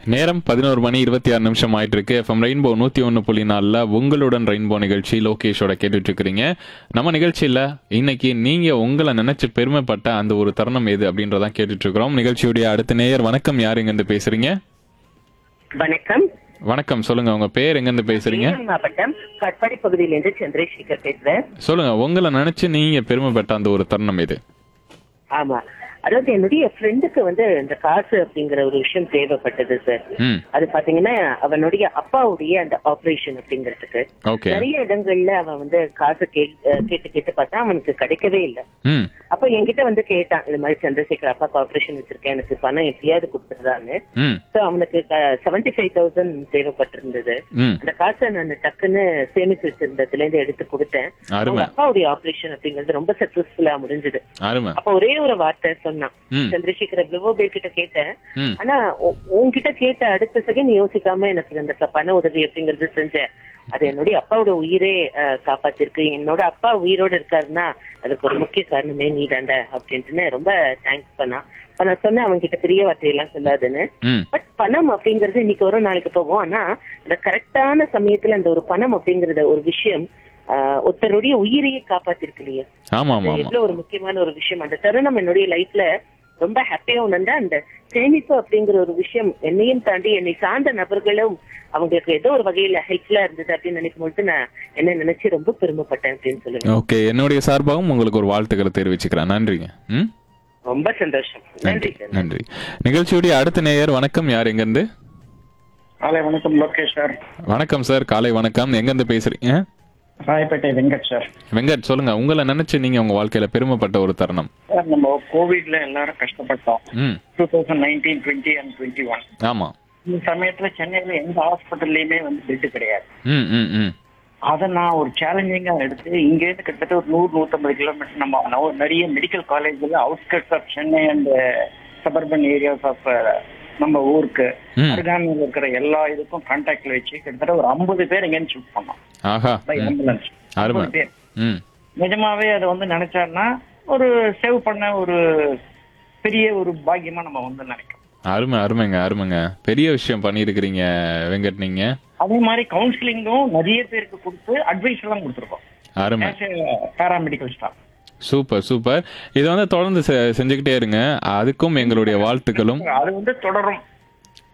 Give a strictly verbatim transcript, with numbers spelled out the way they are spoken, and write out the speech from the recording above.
நேரம் பதினோரு மணி இருபத்தி ஆறு நிமிஷம் ஆயிட்டு இருக்கு. எஃப்எம் ரெயின்போ நூத்தி ஒன்று புள்ளி நாலுல உங்களுடன் ரெயின்போ நிகழ்ச்சி லோகேஷோட கேட்டுட்டு இருக்கிறீங்க. நம்ம நிகழ்ச்சியில இன்னைக்கு நீங்க உங்களை நினைச்சு பெருமைப்பட்ட அந்த ஒரு தருணம் எது அப்படின்றதான் கேட்டுட்டு இருக்கிறோம். நிகழ்ச்சியுடைய அடுத்த நேயர் வணக்கம், யார் எங்க இருந்து பேசுறீங்க? வணக்கம். வணக்கம், சொல்லுங்க உங்க பேர், எங்க இருந்து பேசுறீங்க? மாவட்டம் கட்பாடி பகுதியிலிருந்து சந்திரசேகர் பேசுறேன். சொல்லுங்க, உங்களை நினைச்சு நீங்க பெருமைப்பட்ட அந்த ஒரு தருணம் எது? ஆமா, அதாவது என்னுடைய ஃப்ரெண்டுக்கு வந்து இந்த காசு அப்படிங்கிற ஒரு விஷயம் தேவைப்பட்டது சார். ம் அது பாத்தீங்கன்னா அவனுடைய அப்பாவுடைய அந்த ஆபரேஷன் அப்படிங்கிறதுக்கு ஓகே. நிறைய இடங்கள்ல அவன் வந்து காசு கே- அஹ் கேட்டு கேட்டு பார்த்தா அவனுக்கு கிடைக்கவே இல்லை. ம் அப்ப என்கிட்ட வந்து கேட்டான், இந்த மாதிரி சந்திரசேகர் அப்பாக்கு ஆபரேஷன் வச்சிருக்கேன், எனக்கு பணம் எப்படியாவது கொடுத்துருதான்னு. ம் சோ அவனுக்கு செவன்டி ஃபைவ் தௌசண்ட் தேவைப்பட்டிருந்தது. ம் அந்த காசை நான் டக்குன்னு சேமிச்சு வச்சிருந்ததுல இருந்து எடுத்து கொடுத்தேன். அவங்க அருமை அப்பாவுடைய ஆபரேஷன் அப்படிங்கிறது ரொம்ப சக்சஸ்ஃபுல்லா முடிஞ்சது. அருமை. அப்ப ஒரே ஒரு வார்த்தை சொன்னான், ம் சந்திரசேகர் எவ்வளவோ பேர் கிட்ட கேட்டேன், ம் ஆனா உ- உன்கிட்ட கேட்ட அடுத்த செகண்ட் யோசிக்காம எனக்கு அந்த க- பண உதவி அப்படிங்கறது செஞ்சேன். அது என்னுடைய அப்பாவோட உயிரே அஹ், காப்பாத்திருக்கு. என்னோட அப்பா உயிரோட இருக்காருன்னா அதுக்கு ஒரு முக்கிய காரணமே நீ தாண்ட அப்படின்ட்டுன்னு ரொம்ப தேங்க்ஸ் பண்ணா. அப்ப நான் சொன்னேன் அவங்க கிட்ட பெரிய வார்த்தையெல்லாம் சொல்லாதுன்னு. ம் பட் பணம் அப்படிங்கறது இன்னைக்கு வரும் நாளைக்கு போகும். ஆனா இந்த கரெக்டான சமயத்துல அந்த ஒரு பணம் அப்படிங்கறத ஒரு விஷயம் ஆஹ், ஒருத்தருடைய உயிரையே காப்பாத்திருக்கு இல்லையா? ஆமா ஆமா அது ஆமா. எவ்வளவு ஒரு முக்கியமான ஒரு விஷயம். அந்த தருணம் என்னுடைய லைஃப்ல ரொம்ப ஹாப்பியா உணர்ந்தா. அந்த சேமிப்பு அப்படிங்கிற ஒரு விஷயம் என்னையும் தாண்டி என்னை சார்ந்த நபர்களும் அவங்களுக்கு ஏதோ ஒரு வகையில ஹெல்ப்ஃபுல்லா இருந்தது அப்படின்னு நினைக்கும் பொழுது நான் என்ன நினைச்சு ரொம்ப பெருமைப்பட்டேன் அப்படின்னு சொல்லுவேன். ஓகே, என்னுடைய சார்பாகவும் உங்களுக்கு ஒரு வாழ்த்துக்களை தெரிவிச்சுக்கிறேன். நன்றிங்க. ம் ரொம்ப சந்தோஷம். நன்றி நன்றி சார். நன்றி. நிகழ்ச்சியுடைய அடுத்த நேயர் வணக்கம், யார் எங்க இருந்து? காலை வணக்கம் லோகேஷ் சார். வணக்கம் சார், காலை வணக்கம். எங்க இருந்து பேசுறீங்க? ராயப்பேட்டை வெங்கட் சார். வெங்கட், சொல்லுங்க, உங்களை நினைச்சு நீங்க உங்க வாழ்க்கையில பெருமைப்பட்ட ஒரு தருணம். சார் நம்ம கோவிட்ல எல்லாரும் கஷ்டப்பட்டோம். ம் two thousand nineteen twenty and twenty one ஆமா. இந்த சமயத்துல சென்னையில எந்த ஹாஸ்பிட்டல்லையுமே வந்து பெட் கிடையாது. ம் ம் ம் அதை நான் ஒரு சேலஞ்சிங்கா எடுத்து இங்க இருந்து கிட்டத்தட்ட ஒரு நூறு நூத்தம்பது கிலோமீட்டர் நம்ம நவ- நிறைய மெடிக்கல் காலேஜ்ல outskirts of Chennai and suburban areas of நம்ம ஊருக்கு ம் அருகாமையில் இருக்கிற எல்லா இதுக்கும் கான்டாக்ட்ல வச்சு கிட்டத்தட்ட ஒரு ஐம்பது பேர் எங்கேன்னு ஷூட் பண்ணோம் ஆஹா. பை ம், ஆம்புலன்ஸ். அருமை. ஐம்பது பேர் ம் நிஜமாவே அதை வந்து நினைச்சாருன்னா ஒரு சேவ் பண்ண ஒரு பெரிய ஒரு பாக்கியமா நம்ம வந்து நினைக்கிறோம். அருமை அருமைங்க அருமைங்க. பெரிய விஷயம் பண்ணியிருக்கிறீங்க வெங்கட் நீங்க. அதே மாதிரி கவுன்சிலிங்கும் நிறைய பேருக்கு கொடுத்து அட்வைஸ் எல்லாம் கொடுத்துருக்கோம் அருமை. Paramedical staff. Super super. இதை வந்து தொடர்ந்து செ- செஞ்சுக்கிட்டே இருங்க. அதுக்கும் எங்களுடைய வாழ்த்துக்களும். அது வந்து தொடரும்.